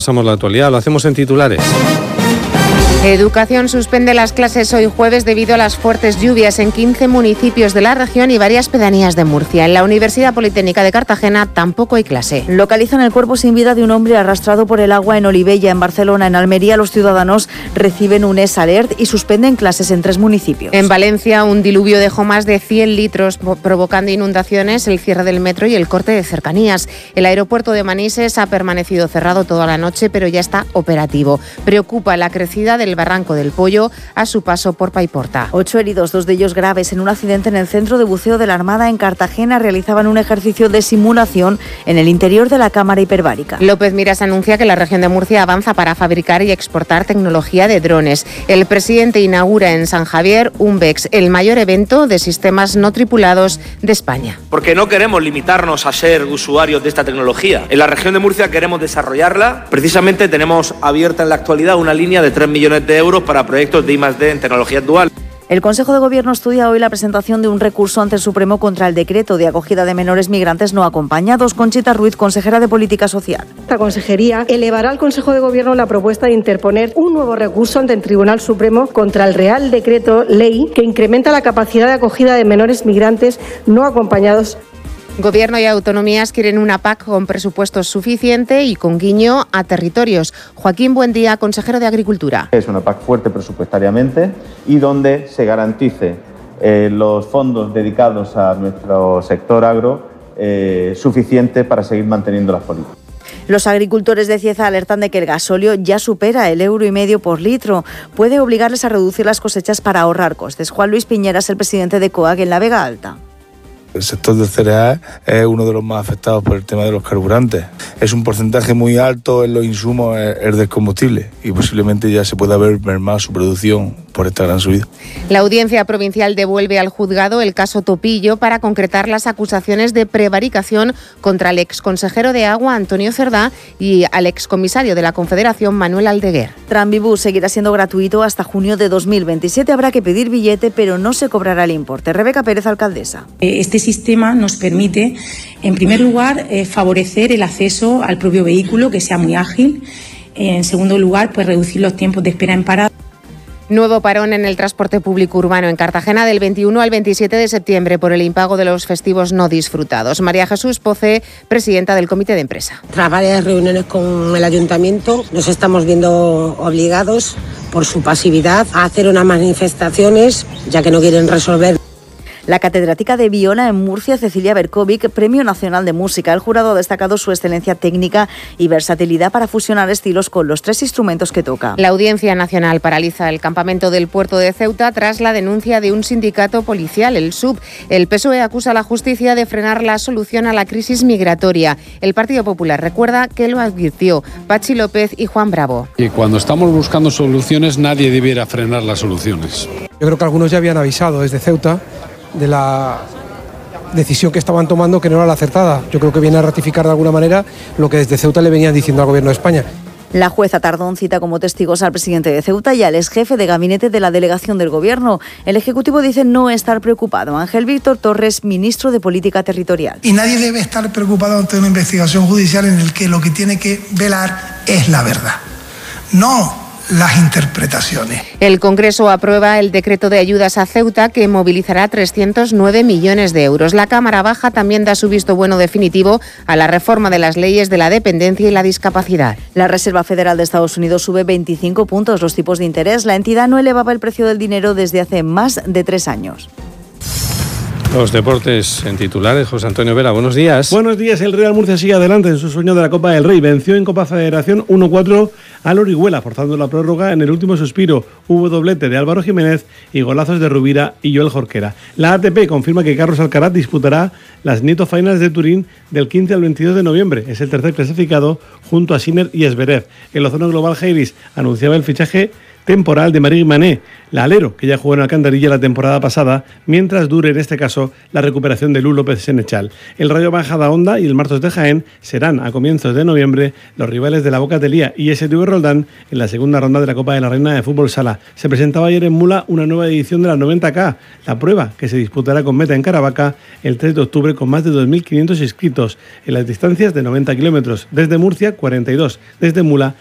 Pasamos la actualidad, lo hacemos en titulares. Educación suspende las clases hoy jueves debido a las fuertes lluvias en 15 municipios de la región y varias pedanías de Murcia. En la Universidad Politécnica de Cartagena tampoco hay clase. Localizan el cuerpo sin vida de un hombre arrastrado por el agua en Olivella, en Barcelona. En Almería, los ciudadanos reciben un SALERT y suspenden clases en 3 municipios. En Valencia, un diluvio dejó más de 100 litros, provocando inundaciones, el cierre del metro y el corte de cercanías. El aeropuerto de Manises ha permanecido cerrado toda la noche, pero ya está operativo. Preocupa la crecida del Barranco del Pollo a su paso por Paiporta. 8 heridos, 2 de ellos graves, en un accidente en el centro de buceo de la Armada en Cartagena. Realizaban un ejercicio de simulación en el interior de la cámara hiperbárica. López Miras anuncia que la región de Murcia avanza para fabricar y exportar tecnología de drones. El presidente inaugura en San Javier un BEX, el mayor evento de sistemas no tripulados de España. Porque no queremos limitarnos a ser usuarios de esta tecnología. En la región de Murcia queremos desarrollarla. Precisamente tenemos abierta en la actualidad una línea de 3 millones de euros para proyectos de I+D en tecnología dual. El Consejo de Gobierno estudia hoy la presentación de un recurso ante el Supremo contra el decreto de acogida de menores migrantes no acompañados. Conchita Ruiz, consejera de Política Social. Esta consejería elevará al Consejo de Gobierno la propuesta de interponer un nuevo recurso ante el Tribunal Supremo contra el Real Decreto Ley que incrementa la capacidad de acogida de menores migrantes no acompañados. Gobierno y autonomías quieren una PAC con presupuesto suficiente y con guiño a territorios. Joaquín Buendía, consejero de Agricultura. Es una PAC fuerte presupuestariamente y donde se garantice los fondos dedicados a nuestro sector agro suficientes para seguir manteniendo las políticas. Los agricultores de Cieza alertan de que el gasóleo ya supera el €1,5 por litro. Puede obligarles a reducir las cosechas para ahorrar costes. Juan Luis Piñeras, el presidente de COAG en la Vega Alta. El sector del cereal es uno de los más afectados por el tema de los carburantes. Es un porcentaje muy alto en los insumos, el del combustible, y posiblemente ya se pueda ver mermada su producción por esta gran subida. La Audiencia Provincial devuelve al juzgado el caso Topillo para concretar las acusaciones de prevaricación contra el exconsejero de Agua, Antonio Cerdá, y al excomisario de la Confederación, Manuel Aldeguer. Tranvibus seguirá siendo gratuito hasta junio de 2027. Habrá que pedir billete, pero no se cobrará el importe. Rebeca Pérez, alcaldesa. Este sistema nos permite, en primer lugar, favorecer el acceso al propio vehículo, que sea muy ágil. En segundo lugar, pues reducir los tiempos de espera en parada. Nuevo parón en el transporte público urbano en Cartagena del 21 al 27 de septiembre por el impago de los festivos no disfrutados. María Jesús Poce, presidenta del Comité de Empresa. Tras varias reuniones con el Ayuntamiento, nos estamos viendo obligados por su pasividad a hacer unas manifestaciones, ya que no quieren resolver. La catedrática de viola en Murcia, Cecilia Berkovic, Premio Nacional de Música. El jurado ha destacado su excelencia técnica y versatilidad para fusionar estilos con los 3 instrumentos que toca. La Audiencia Nacional paraliza el campamento del puerto de Ceuta tras la denuncia de un sindicato policial, el SUB. El PSOE acusa a la justicia de frenar la solución a la crisis migratoria. El Partido Popular recuerda que lo advirtió Pachi López y Juan Bravo. Y cuando estamos buscando soluciones, nadie debiera frenar las soluciones. Yo creo que algunos ya habían avisado desde Ceuta de la decisión que estaban tomando, que no era la acertada. Yo creo que viene a ratificar de alguna manera lo que desde Ceuta le venían diciendo al Gobierno de España. La jueza Tardón cita como testigos al presidente de Ceuta y al exjefe de gabinete de la delegación del Gobierno. El Ejecutivo dice no estar preocupado. Ángel Víctor Torres, ministro de Política Territorial. Y nadie debe estar preocupado ante una investigación judicial en la que lo que tiene que velar es la verdad, no las interpretaciones. El Congreso aprueba el decreto de ayudas a Ceuta que movilizará 309 millones de euros. La Cámara Baja también da su visto bueno definitivo a la reforma de las leyes de la dependencia y la discapacidad. La Reserva Federal de Estados Unidos sube 25 puntos los tipos de interés. La entidad no elevaba el precio del dinero desde hace más de 3 años. Los deportes en titulares. José Antonio Vera, buenos días. Buenos días. El Real Murcia sigue adelante en su sueño de la Copa del Rey. Venció en Copa Federación 1-4 al Orihuela, forzando la prórroga en el último suspiro. Hubo doblete de Álvaro Jiménez y golazos de Rubira y Joel Jorquera. La ATP confirma que Carlos Alcaraz disputará las Nieto Finals de Turín del 15 al 22 de noviembre. Es el tercer clasificado junto a Sinner y Zverev. El Ozono Global Heiris anunciaba el fichaje temporal de Marie Mané, la alero que ya jugó en Alcantarilla la temporada pasada, mientras dure en este caso la recuperación de Lu López Senechal. El Rayo Majadahonda y el Martos de Jaén serán a comienzos de noviembre los rivales de la Boca Telía y STV Roldán en la segunda ronda de la Copa de la Reina de Fútbol Sala. Se presentaba ayer en Mula una nueva edición de la 90K, la prueba que se disputará con meta en Caravaca el 3 de octubre con más de 2.500 inscritos en las distancias de 90 kilómetros, desde Murcia 42, desde Mula